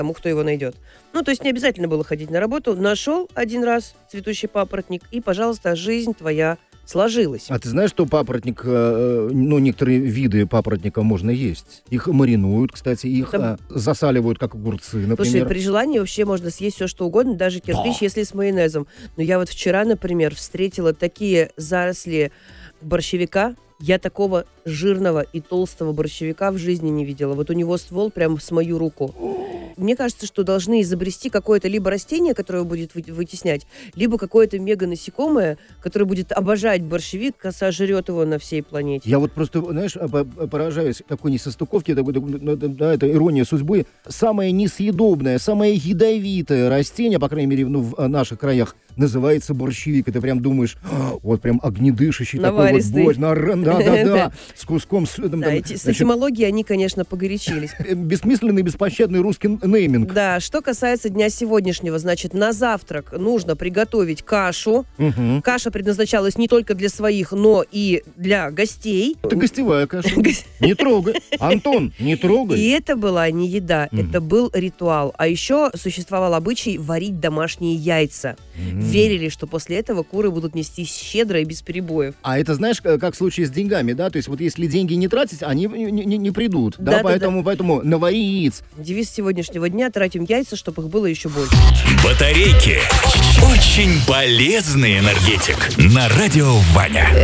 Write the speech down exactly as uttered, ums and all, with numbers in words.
тому, кто его найдет. Ну, то есть не обязательно было ходить на работу. Нашел один раз цветущий папоротник, и, пожалуйста, жизнь твоя сложилась. А ты знаешь, что папоротник, э, ну, некоторые виды папоротника можно есть? Их маринуют, кстати, их Это... э, засаливают, как огурцы, например. Слушай, при желании вообще можно съесть все, что угодно, даже кирпич, да. если с майонезом. Но я вот вчера, например, встретила такие заросли борщевика. Я такого жирного и толстого борщевика в жизни не видела. Вот у него ствол прям с мою руку. Мне кажется, что должны изобрести какое-то либо растение, которое будет вытеснять, либо какое-то мега-насекомое, которое будет обожать борщевик, а сожрет его на всей планете. Я вот просто, знаешь, поражаюсь такой несостыковке, такой, да, это ирония судьбы. Самое несъедобное, самое ядовитое растение, по крайней мере, ну, в наших краях, называется борщевик. И ты прям думаешь, вот прям огнедышащий такой вот борщ. Да-да-да, с куском... С этимологией они, конечно, погорячились. Бессмысленный, беспощадный русский нейминг. Да, что касается дня сегодняшнего, значит, на завтрак нужно приготовить кашу. Угу. Каша предназначалась не только для своих, но и для гостей. Это гостевая каша. Не трогай. Антон, не трогай. И это была не еда, Угу. это был ритуал. А еще существовал обычай варить домашние яйца. Угу. Верили, что после этого куры будут нестись щедро и без перебоев. А это, знаешь, как в случае с деньгами, да? То есть вот если деньги не тратить, они не, не, не придут. Да, да, поэтому, да. поэтому навари яиц. Девиз сегодняшнего дня: тратим яйца, чтобы их было еще больше. Батарейки. Очень полезный энергетик. На радио Ваня.